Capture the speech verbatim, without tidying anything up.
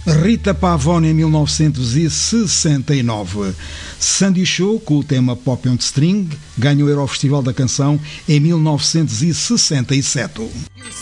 Rita Pavone em mil novecentos e sessenta e nove. Sandy Shaw, com o tema Pop on the String, ganhou o Eurofestival da Canção em mil novecentos e sessenta e sete.